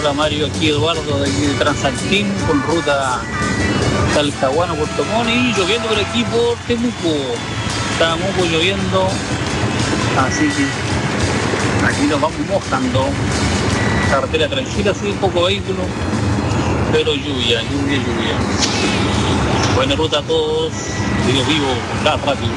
Hola Mario, aquí Eduardo de aquí de Transaltín con ruta Talcahuano, Puerto Montt y lloviendo por aquí por Temuco. Está Temuco lloviendo, así que aquí nos vamos mojando. Carretera tranquila, sí, poco vehículo, pero lluvia. Buena ruta a todos, digo vivo, la rápido.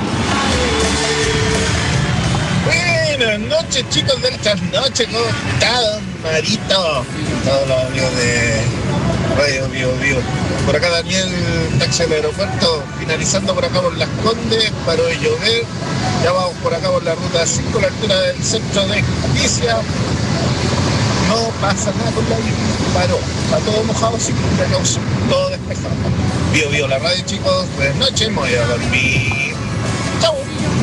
Buenas noches, chicos de estas noches, ¿cómo están, Marito? Todos los amigos de Radio Bio. Por acá Daniel, taxi del aeropuerto, finalizando por acá por Las Condes, paró de llover. Ya vamos por acá por la ruta 5, a la altura del centro de Justicia. No pasa nada con la lluvia, paró. Está todo mojado, sin precaución, todo despejado. Bio, la radio, chicos. Buenas noches, me voy a dormir. Chau.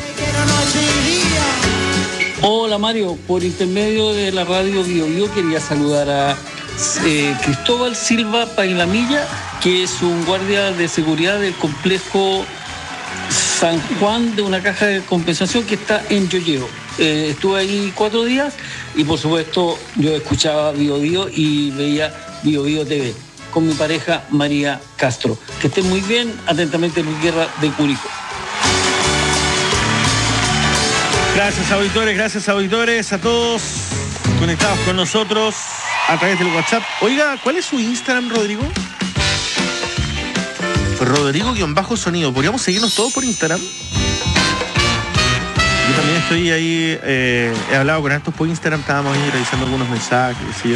Hola Mario, por intermedio de la radio Bio quería saludar a Cristóbal Silva Pailamilla, que es un guardia de seguridad del complejo San Juan de una caja de compensación que está en Yoyeo. Estuve ahí 4 días y por supuesto yo escuchaba Bio y veía Bio TV con mi pareja María Castro. Que estén muy bien, atentamente Luis Guerra de Curicó. Gracias auditores, a todos conectados con nosotros a través del WhatsApp. Oiga, ¿cuál es su Instagram, Rodrigo? Rodrigo_sonido. ¿Podríamos seguirnos todos por Instagram? Yo también estoy ahí, he hablado con estos por Instagram, estábamos ahí revisando algunos mensajes, ¿sí?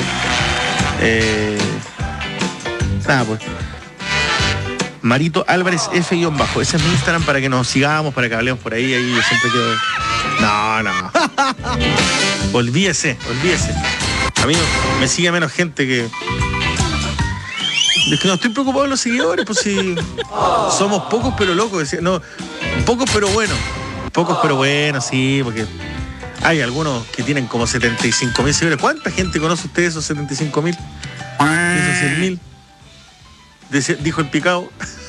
Nada, pues. Marito Álvarez F_. Ese es mi Instagram para que nos sigamos, para que hablemos por ahí yo siempre quedo... No. Olvídese. A mí me sigue menos gente que... Es que no estoy preocupado de los seguidores, pues si somos pocos pero locos, no, pocos pero buenos, sí, porque hay algunos que tienen como 75.000 seguidores. ¿Cuánta gente conoce usted esos 75.000? Esos 100.000. Dijo el picado.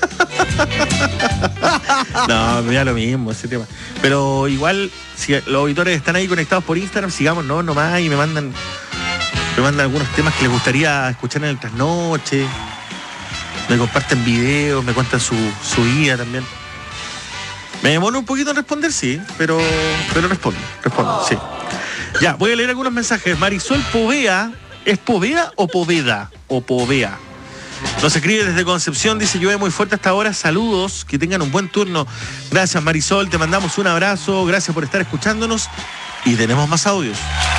No, me da lo mismo ese tema. Pero igual, si los auditores están ahí conectados por Instagram, sigamos nomás y me mandan algunos temas que les gustaría escuchar en el trasnoche. Me comparten videos, me cuentan su vida también. Me demoro un poquito en responder, sí, pero respondo, sí. Ya, voy a leer algunos mensajes. Marisol Povea, ¿es Povea o Poveda? O Povea. Nos escribe desde Concepción, dice: llueve muy fuerte hasta ahora, saludos, que tengan un buen turno. Gracias Marisol, te mandamos un abrazo, gracias por estar escuchándonos y tenemos más audios.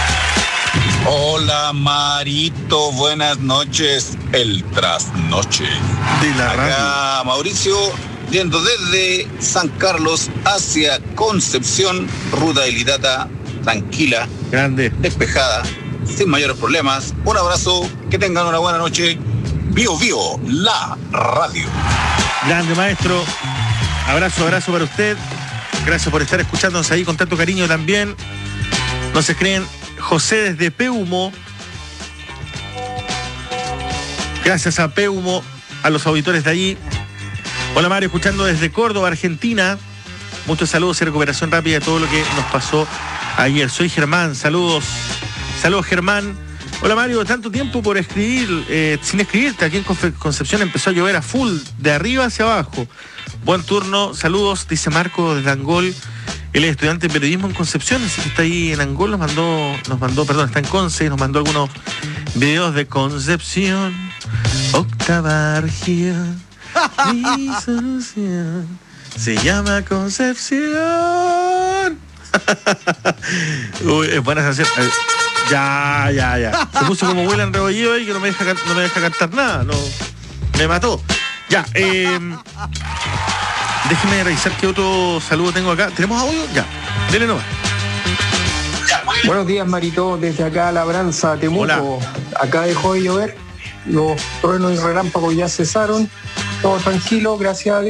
Hola Marito, buenas noches, el trasnoche. De la Acá radio. Mauricio, yendo desde San Carlos hacia Concepción, ruta ilitata, tranquila, grande, despejada, sin mayores problemas. Un abrazo, que tengan una buena noche. Bio, la radio. Grande maestro, abrazo para usted. Gracias por estar escuchándonos ahí con tanto cariño también. Nos escriben José desde Peumo. Gracias a Peumo, a los auditores de allí. Hola Mario, escuchando desde Córdoba, Argentina. Muchos saludos y recuperación rápida de todo lo que nos pasó ayer. Soy Germán, saludos Germán. Hola Mario, tanto tiempo por escribir, sin escribirte. Aquí en Concepción empezó a llover a full, de arriba hacia abajo. Buen turno, saludos, dice Marco desde Angol. Él es estudiante de periodismo en Concepción, así que está ahí en Angol, está en Conce y nos mandó algunos videos de Concepción. Octava región, mi solución se llama Concepción. Uy, es buena canción. Ya. Se puso como William Rebolledo y que no me deja cantar nada. No, me mató. Ya, déjeme revisar qué otro saludo tengo acá. ¿Tenemos audio? Ya, dele nomás. Buenos días, Marito, desde acá Labranza, Temuco. Hola. Acá dejó de llover, los truenos y relámpagos ya cesaron, todo tranquilo, gracias a Dios.